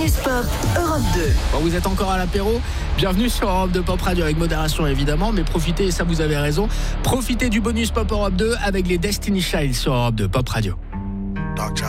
Bonus Pop Europe 2. Bon, vous êtes encore à l'apéro. Bienvenue sur Europe 2 Pop Radio, avec modération évidemment, mais profitez, et ça vous avez raison, profitez du Bonus Pop Europe 2 avec les Destiny Child sur Europe 2 Pop Radio. Dark Child.